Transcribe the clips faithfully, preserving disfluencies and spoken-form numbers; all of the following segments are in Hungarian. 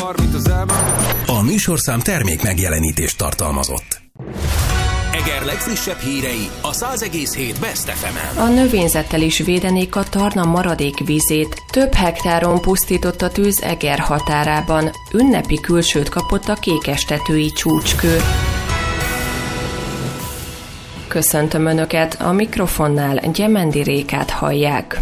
A műsorszám termék megjelenítést tartalmazott. Eger legfrissebb hírei a száz egész hét Best ef emen. A növényzettel is védenék a Tarna maradék vízét. Több hektáron pusztított a tűz Eger határában. Ünnepi külsőt kapott a kékestetői csúcskő. Köszöntöm Önöket, a mikrofonnál Gyemendi Rékát hallják.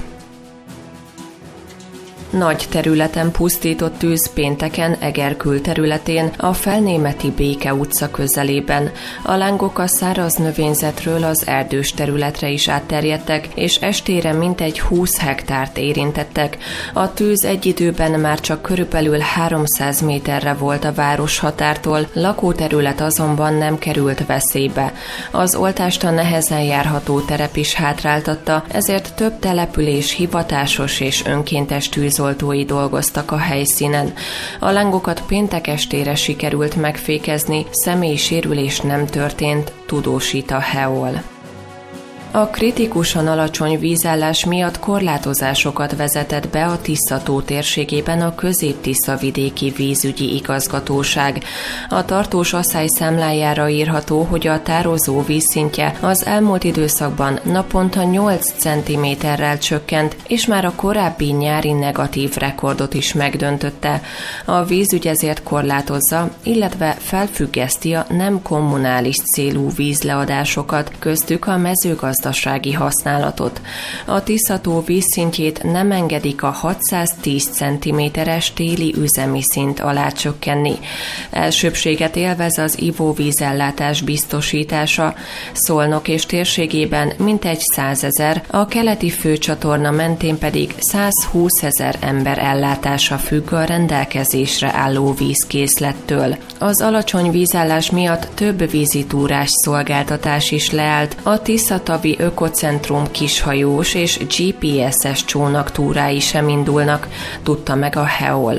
Nagy területen pusztított tűz pénteken Eger külterületén, a Felnémeti Béke utca közelében. A lángok a száraz növényzetről az erdős területre is átterjedtek, és estére mintegy húsz hektárt érintettek. A tűz egy időben már csak körülbelül háromszáz méterre volt a város határtól, lakóterület azonban nem került veszélybe. Az oltásta nehezen járható terep is hátráltatta, ezért több település hivatásos és önkéntes tűzoltói dolgoztak a helyszínen. A lángokat péntek estére sikerült megfékezni, személyi sérülés nem történt, tudósít a Heol. A kritikusan alacsony vízállás miatt korlátozásokat vezetett be a Tisza-tó térségében a Közép-Tisza-vidéki vízügyi igazgatóság. A tartós asszály számlájára írható, hogy a tározó vízszintje az elmúlt időszakban naponta nyolc centiméterrel csökkent, és már a korábbi nyári negatív rekordot is megdöntötte. A vízügy ezért korlátozza, illetve felfüggeszti a nem kommunális célú vízleadásokat, köztük a mezőgazdasági használatot. A Tisza-tó vízszintjét nem engedik a hatszáztíz centiméteres téli üzemi szint alá csökkenni. Elsőbbséget élvez az ivóvízellátás biztosítása. Szolnok és térségében mintegy százezer, a keleti főcsatorna mentén pedig százhúszezer ember ellátása függ a rendelkezésre álló vízkészlettől. Az alacsony vízállás miatt több vízitúrás szolgáltatás is leállt. A Tisza-tavi Ökocentrum kishajós és gé pé es-es csónaktúrái sem indulnak, tudta meg a Heol.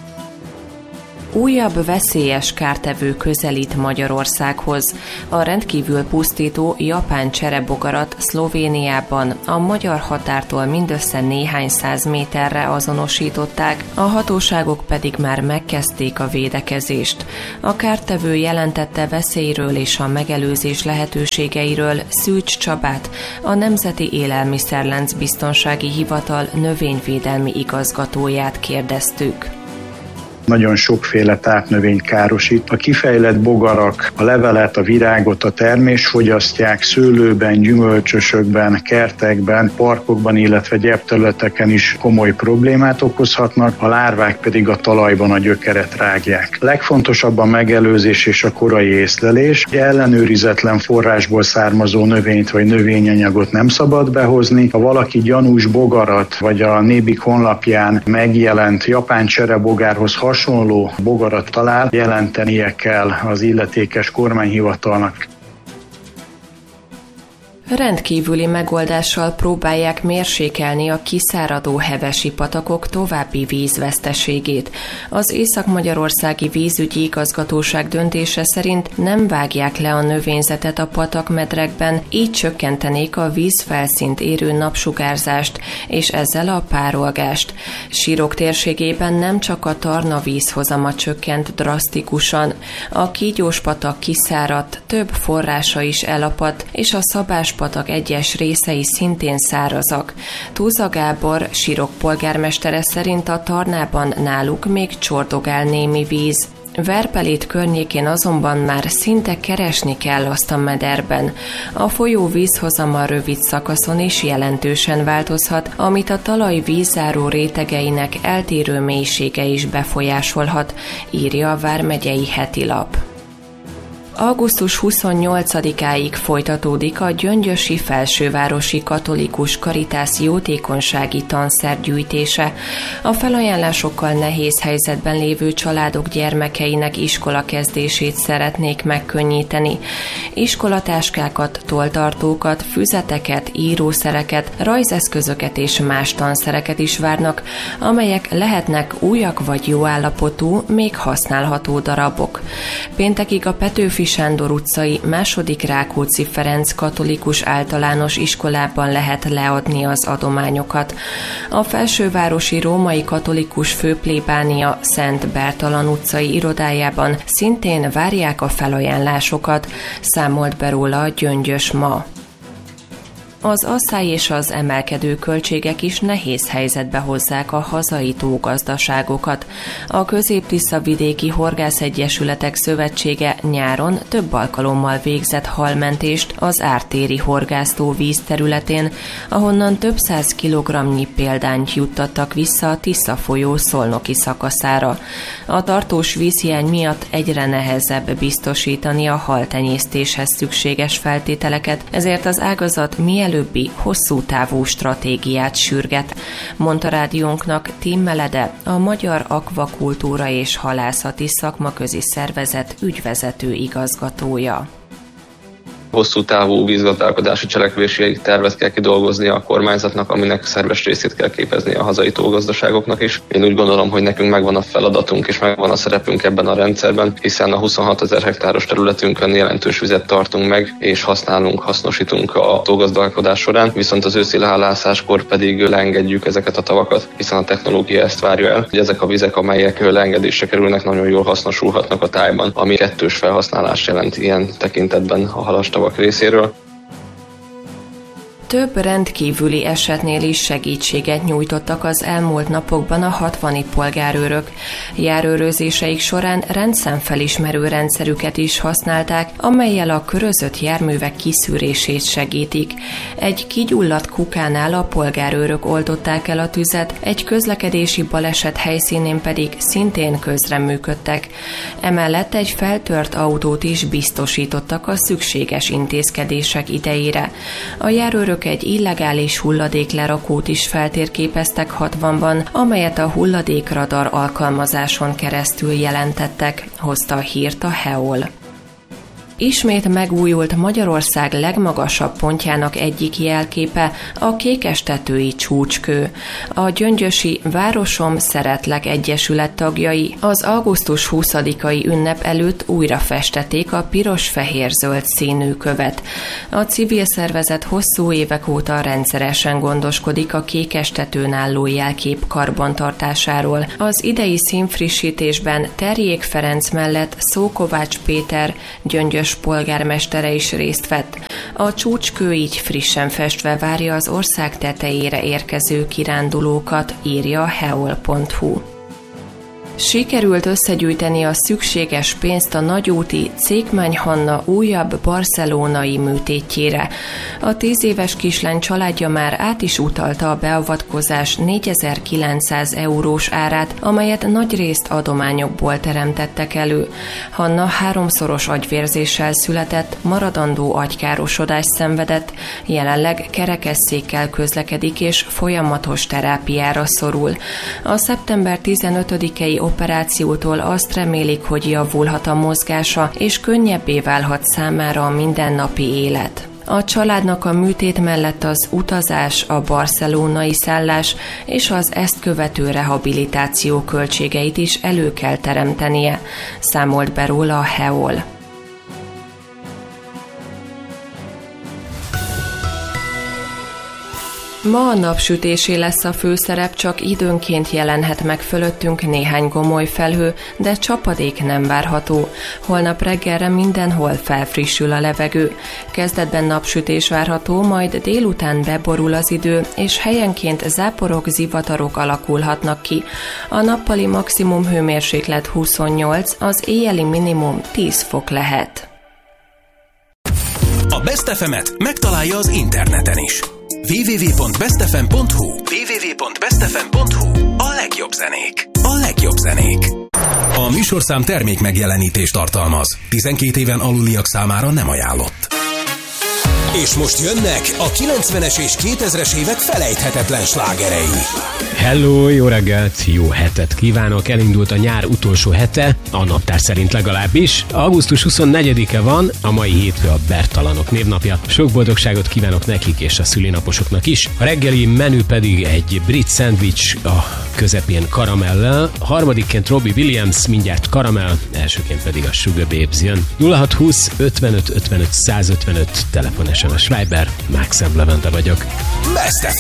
Újabb veszélyes kártevő közelít Magyarországhoz. A rendkívül pusztító japán cserebogarat Szlovéniában a magyar határtól mindössze néhány száz méterre azonosították, a hatóságok pedig már megkezdték a védekezést. A kártevő jelentette veszélyről és a megelőzés lehetőségeiről Szűcs Csabát, a Nemzeti Élelmiszerlánc Biztonsági Hivatal növényvédelmi igazgatóját kérdeztük. Nagyon sokféle tápnövény károsít. A kifejlett bogarak a levelet, a virágot, a termést fogyasztják, szőlőben, gyümölcsösökben, kertekben, parkokban, illetve gyepterületeken is komoly problémát okozhatnak, a lárvák pedig a talajban a gyökeret rágják. Legfontosabb a megelőzés és a korai észlelés. Ellenőrizetlen forrásból származó növényt vagy növényanyagot nem szabad behozni. Ha valaki gyanús bogarat vagy a Nébik honlapján megjelent japán cserebogárhoz hasonló bogarat talál, jelentenie kell az illetékes kormányhivatalnak. Rendkívüli megoldással próbálják mérsékelni a kiszáradó hevesi patakok további vízveszteségét. Az Észak-Magyarországi Vízügyi Igazgatóság döntése szerint nem vágják le a növényzetet a patakmedrekben, így csökkentenék a vízfelszínt érő napsugárzást, és ezzel a párolgást. Sirok térségében nem csak a Tarna vízhozama csökkent drasztikusan, a Kígyós-patak kiszáradt, több forrása is elapadt, és a Szabás patak egyes részei szintén szárazak. Túza Gábor, Sirok polgármestere szerint a Tarnában náluk még csordogál némi víz. Verpelét környékén azonban már szinte keresni kell azt a mederben. A folyó vízhozama rövid szakaszon is jelentősen változhat, amit a talaj vízzáró rétegeinek eltérő mélysége is befolyásolhat, írja a Vármegyei Hetilap. augusztus huszonnyolcadikáig folytatódik a Gyöngyösi Felsővárosi Katolikus Karitász jótékonysági tanszergyűjtése. A felajánlásokkal nehéz helyzetben lévő családok gyermekeinek iskolakezdését szeretnék megkönnyíteni. Iskolatáskákat, tolltartókat, füzeteket, írószereket, rajzeszközöket és más tanszereket is várnak, amelyek lehetnek újak vagy jó állapotú, még használható darabok. Péntekig a Petőfi Sándor utcai második Rákóczi Ferenc katolikus általános iskolában lehet leadni az adományokat. A Felsővárosi Római Katolikus Főplébánia Szent Bertalan utcai irodájában szintén várják a felajánlásokat, számolt be róla a Gyöngyös ma. Az asszály és az emelkedő költségek is nehéz helyzetbe hozzák a hazai tógazdaságokat. A Közép-Tisza-vidéki Horgászegyesületek Szövetsége nyáron több alkalommal végzett halmentést az ártéri horgásztó vízterületén, ahonnan több száz kilogramnyi példányt juttattak vissza a Tisza folyó szolnoki szakaszára. A tartós vízhiány miatt egyre nehezebb biztosítani a haltenyésztéshez szükséges feltételeket, ezért az ágazat mielőbbi hosszú távú stratégiát sürget, mondta rádiónknak Tim Melede, a Magyar Akvakultúra és Halászati Szakmaközi Szervezet ügyvezető igazgatója. Hosszú távú vízgazdálkodási cselekvési tervet kell kidolgozni a kormányzatnak, aminek szerves részét kell képezni a hazai tógazdaságoknak is. Én úgy gondolom, hogy nekünk megvan a feladatunk és megvan a szerepünk ebben a rendszerben, hiszen a huszonhatezer hektáros területünkön jelentős vizet tartunk meg, és használunk, hasznosítunk a tógazdálkodás során, viszont az őszi leállászáskor pedig leengedjük ezeket a tavakat, hiszen a technológia ezt várja el, hogy ezek a vizek, amelyek leengedésre kerülnek, nagyon jól hasznosulhatnak a tájban, ami kettős felhasználás jelent ilyen tekintetben a halastavak részéről. Több rendkívüli esetnél is segítséget nyújtottak az elmúlt napokban a hatvani polgárőrök. Járőrözéseik során rendszámfelismerő rendszerüket is használták, amellyel a körözött járművek kiszűrését segítik. Egy kigyulladt kukánál a polgárőrök oltották el a tüzet, egy közlekedési baleset helyszínén pedig szintén közreműködtek. Emellett egy feltört autót is biztosítottak a szükséges intézkedések idejére. A járőrök egy illegális hulladéklerakót is feltérképeztek hatvanban, amelyet a hulladékradar alkalmazáson keresztül jelentettek, hozta a hírt a hé e o el. Ismét megújult Magyarország legmagasabb pontjának egyik jelképe a Kékestetői csúcskő. A gyöngyösi Városom Szeretlek Egyesület tagjai az augusztus huszadikai ünnep előtt újra festették a piros-fehér-zöld színű követ. A civil szervezet hosszú évek óta rendszeresen gondoskodik a Kékestetőn álló jelkép karbantartásáról. Az idei színfrissítésben Terjék Ferenc mellett Szókovács Péter, Gyöngyös polgármestere is részt vett. A csúcskő így frissen festve várja az ország tetejére érkező kirándulókat, írja a heol pont hu. Sikerült összegyűjteni a szükséges pénzt a nagyúti Cékmány Hanna újabb barcelonai műtétjére. A tíz éves kislány családja már át is utalta a beavatkozás négyezer-kilencszáz eurós árát, amelyet nagyrészt adományokból teremtettek elő. Hanna háromszoros agyvérzéssel született, maradandó agykárosodást szenvedett, jelenleg kerekesszékkel közlekedik és folyamatos terápiára szorul. A szeptember tizenötödikei operációtól azt remélik, hogy javulhat a mozgása, és könnyebbé válhat számára a mindennapi élet. A családnak a műtét mellett az utazás, a barcelonai szállás és az ezt követő rehabilitáció költségeit is elő kell teremtenie, számolt be róla a hé e o el. Ma a napsütésé lesz a főszerep, csak időnként jelenhet meg fölöttünk néhány gomoly felhő, de csapadék nem várható. Holnap reggelre mindenhol felfrissül a levegő. Kezdetben napsütés várható, majd délután beborul az idő, és helyenként záporok, zivatarok alakulhatnak ki. A nappali maximum hőmérséklet huszonnyolc, az éjjeli minimum tíz fok lehet. A Best ef emet megtalálja az interneten is. double-u double-u double-u pont best f m pont hu double-u double-u double-u pont best f m pont hu A legjobb zenék. A legjobb zenék. A műsorszám termék megjelenítést tartalmaz. tizenkét éven aluliak számára nem ajánlott. És most jönnek a kilencvenes és kétezres évek felejthetetlen slágerei. Hello, jó reggelt, jó hetet kívánok! Elindult a nyár utolsó hete, a naptár szerint legalábbis. augusztus huszonnegyedike van, a mai hétfő a Bertalanok névnapja. Sok boldogságot kívánok nekik és a szülinaposoknak is. A reggeli menü pedig egy brit szendvics a közepén karamellel, harmadikként Robbie Williams, mindjárt karamell, elsőként pedig a Sugar Babes jön. nulla hat húsz ötvenöt ötvenöt százötvenöt, telefon es em es Viber, Máxem Levente vagyok. Best